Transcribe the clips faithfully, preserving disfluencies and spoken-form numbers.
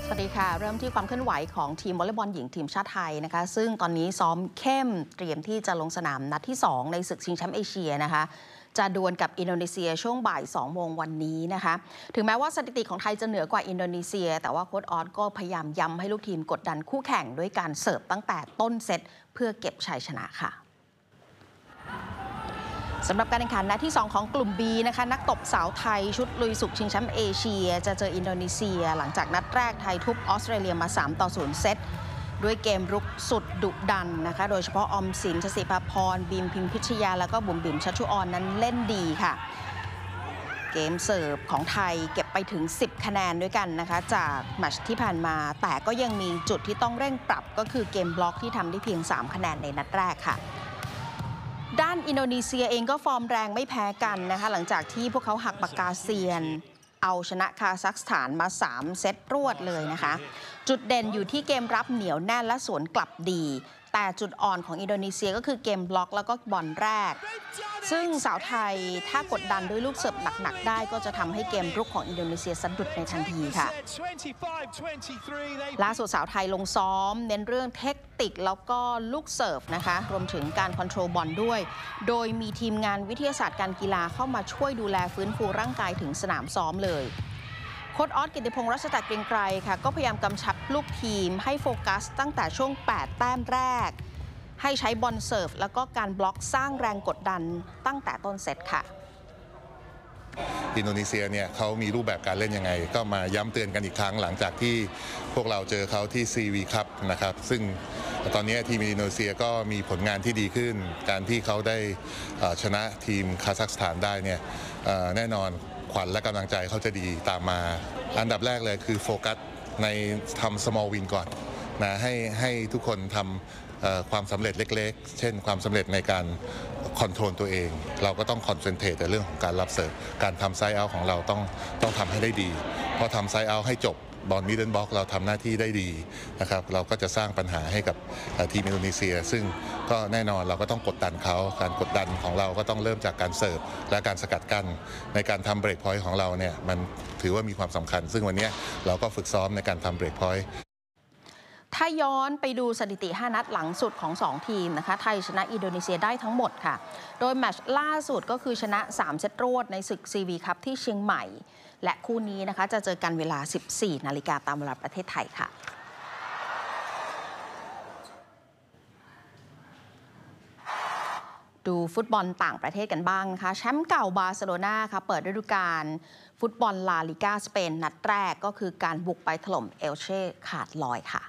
สวัสดีค่ะเริ่มที่ความเคลื่อนไหวของทีมวอลเลย์บอลหญิงทีมชาติไทยนะคะซึ่งตอนนี้ซ้อมเข้มเตรียมที่จะลงสนามนัดที่สองในศึกชิงแชมป์เอเชียนะคะจะดวลกับอินโดนีเซียช่วงบ่ายสองโมงวันนี้นะคะถึงแม้ว่าสถิติของไทยจะเหนือกว่าอินโดนีเซียแต่ว่าโค้ชออสก็พยายามย้ำให้ลูกทีมกดดันคู่แข่งด้วยการเสิร์ฟตั้งแต่ต้นเซตเพื่อเก็บชัยชนะค่ะสำหรับการแข่งขันนัดที่สองของกลุ่ม B นะคะนักตบสาวไทยชุดลุยศึกชิงแชมป์เอเชียจะเจออินโดนีเซียหลังจากนัดแรกไทยทุบออสเตรเลียมาสามต่อศูนย์เซตด้วยเกมรุกสุดดุดันนะคะโดยเฉพาะออมสินชศิภาพรบีมพิมพิชยาแล้วก็บุ๋มบิ๋มชัชชุออนนั้นเล่นดีค่ะเกมเสิร์ฟของไทยเก็บไปถึงสิบคะแนนด้วยกันนะคะจากแมตช์ที่ผ่านมาแต่ก็ยังมีจุดที่ต้องเร่งปรับก็คือเกมบล็อกที่ทำได้เพียงสามคะแนนในนัดแรกค่ะด้านอินโดนีเซียเองก็ฟอร์มแรงไม่แพ้กันนะคะหลังจากที่พวกเขาหักปากกาเซียนเอาชนะคาซัคสถานมาสามเซตรวดเลยนะคะจุดเด่นอยู่ที่เกมรับเหนียวแน่นและสวนกลับดีแต่จุดอ่อนของอินโดนีเซียก็คือเกมบล็อกแล้วก็บอลแรกซึ่งสาวไทยถ้ากดดันด้วยลูกเสิร์ฟหนักๆได้ก็จะทำให้เกมรุกของอินโดนีเซียสะดุดในทันทีค่ะล่าสุดสาวไทยลงซ้อมเน้นเรื่องเทคนิคแล้วก็ลูกเสิร์ฟนะคะรวมถึงการคอนโทรลบอลด้วยโดยมีทีมงานวิทยาศาสตร์การกีฬาเข้ามาช่วยดูแลฟื้นฟูร่างกายถึงสนามซ้อมเลยโค้ชออสกิติพงษ์รัชตะเกรียงไกรค่ะก็พยายามกำชับลูกทีมให้โฟกัสตั้งแต่ช่วงแปดแต้มแรกให้ใช้บอลเสิร์ฟแล้วก็การบล็อกสร้างแรงกดดันตั้งแต่ต้นเซตค่ะอินโดนีเซียเนี่ยเขามีรูปแบบการเล่นยังไงก็มาย้ำเตือนกันอีกครั้งหลังจากที่พวกเราเจอเขาที่ ซี วี คัพ นะครับซึ่งตอนนี้ทีมอินโดนีเซียก็มีผลงานที่ดีขึ้นการที่เขาได้ชนะทีมคาซัคสถานได้เนี่ยแน่นอนขวัญและกำลังใจเขาจะดีตามมาอันดับแรกเลยคือโฟกัสในทำ small win ก่อนนะให้ให้ทุกคนทำความสำเร็จเล็กๆเช่นความสำเร็จในการคอนโทรลตัวเองเราก็ต้องคอนเซนเทรตในเรื่องของการรับเสิร์ฟการทำไซด์เอาท์ของเราต้องต้องทำให้ได้ดีพอทำไซด์เอาท์ให้จบบอลมิดเดิลบ็อกซ์เราทำหน้าที่ได้ดีนะครับเราก็จะสร้างปัญหาให้กับทีมอินโดนีเซียซึ่งก็แน่นอนเราก็ต้องกดดันเขาการกดดันของเราก็ต้องเริ่มจากการเสิร์ฟและการสกัดกั้นในการทำเบรกพอยต์ของเราเนี่ยมันถือว่ามีความสำคัญซึ่งวันนี้เราก็ฝึกซ้อมในการทำเบรกพอยต์ถ้าย้อนไปดูสถิติห้านัดหลังสุดของสองทีมนะคะไทยชนะอินโดนีเซียได้ทั้งหมดค่ะโดยแมตช์ล่าสุดก็คือชนะสามเซตรวดในศึก ซี วี คัพที่เชียงใหม่และคู่นี้นะคะจะเจอกันเวลา สิบสี่นาฬิกาตามเวลาประเทศไทยค่ะดูฟุตบอลต่างประเทศกันบ้างนะคะแชมป์เก่าบาร์เซโลนาค่ะเปิดฤดูกาลฟุตบอลลาลิก้าสเปนนัดแรกก็คือการบุกไปถล่มเอลเช่ขาดลอยค่ะ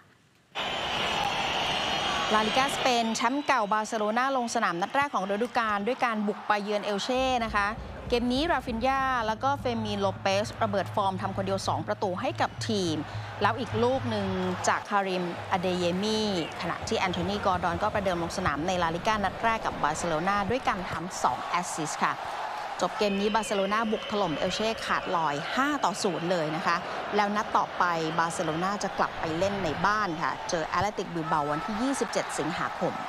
ลาลิก้าสเปนแชมป์เก่าบาร์เซโลนาลงสนามนัดแรกของฤดูกาลด้วยการบุกไปเยือนเอลเช่นะคะเกมนี้ราฟินญาแล้วก็เฟมีโลเปสระเบิดฟอร์มทำคนเดียวสองประตูให้กับทีมแล้วอีกลูกหนึ่งจากคาริมอเดเยมีขณะที่แอนโทนีกอร์ดอนก็ประเดิมลงสนามในลาลิก้านัดแรกกับบาร์เซโลนาด้วยการทำสองแอสซิสต์ค่ะจบเกมนี้บาร์เซโลนาบุกถล่มเอลเช่ขาดลอยห้าต่อศูนย์เลยนะคะแล้วนัดต่อไปบาร์เซโลนาจะกลับไปเล่นในบ้านค่ะเจอแอตเลติกบิลเบาวันที่ยี่สิบเจ็ดสิงหาคม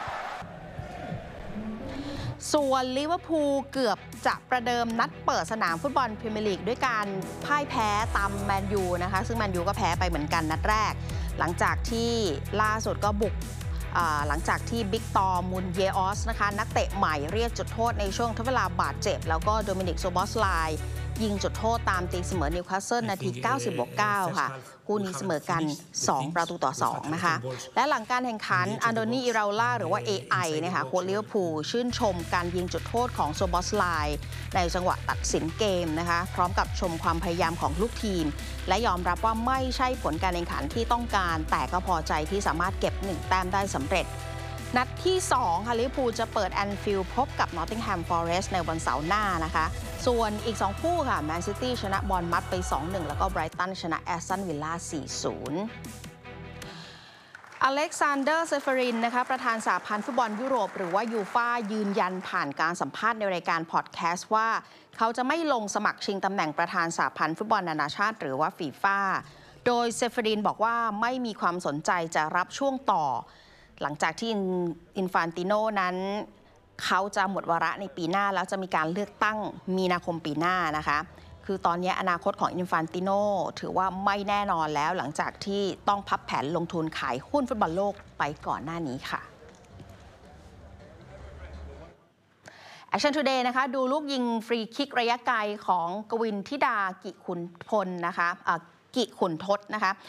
ส่วนลิเวอร์พูลเกือบจะประเดิมนัดเปิดสนามฟุตบอลพรีเมียร์ลีกด้วยการพ่ายแพ้ตามแมนยูนะคะซึ่งแมนยูก็แพ้ไปเหมือนกันนัดแรกหลังจากที่ล่าสุดก็บุกหลังจากที่บิ๊กตอร์มุนเยออสนะคะนักเตะใหม่เรียกจุดโทษในช่วงทดเวลาบาดเจ็บแล้วก็โดมินิกโซบอสไลน์ยิงจุดโทษตามตีเสมอนิวคาสเซิลนาทีเก้าสิบวกเก้าค่ะคู่นี้เสมอกันสองประตูต่อสองนะคะและหลังการแข่งขันอันโดนีอิราล่าหรือว่า เอ ไอ นะคะโค้ชลิเวอร์พูลชื่นชมการยิงจุดโทษของโซบอสไลน์ในจังหวะตัดสินเกมนะคะพร้อมกับชมความพยายามของลูกทีมและยอมรับว่าไม่ใช่ผลการแข่งขันที่ต้องการแต่ก็พอใจที่สามารถเก็บหนึ่งแต้มได้สำเร็จนัดที่สองค่ะลิเวอร์พูลจะเปิดแอนฟิลด์พบกับนอตติงแฮมฟอเรสต์ในวันเสาร์หน้านะคะส่วนอีกสองคู่ค่ะแมนซิตี้ชนะบอร์นมัธไป สองหนึ่ง แล้วก็ไบรตันชนะแอสตันวิลล่า สี่ศูนย์ อเล็กซานเดอร์เซฟรินนะคะประธานสหพันธ์ฟุตบอลยุโรปหรือว่ายูฟ่ายืนยันผ่านการสัมภาษณ์ในรายการพอดแคสต์ว่าเขาจะไม่ลงสมัครชิงตำแหน่งประธานสหพันธ์ฟุตบอลนานาชาติหรือว่าฟีฟ่าโดยเซฟรินบอกว่าไม่มีความสนใจจะรับช่วงต่อหลังจากที่อินฟานติโนนั้นเขาจะหมดวาระในปีหน้าแล้วจะมีการเลือกตั้งมีนาคมปีหน้านะคะคือตอนนี้อนาคตของอินฟานติโนถือว่าไม่แน่นอนแล้วหลังจากที่ต้องพับแผนลงทุนขายหุ้นฟุตบอลโลกไปก่อนหน้านี้ค่ะ Action Today นะคะดูลูกยิงฟรีคิกระยะไกลของกวินธิดากิขุนพลนะคะกิขุนทศนะคะ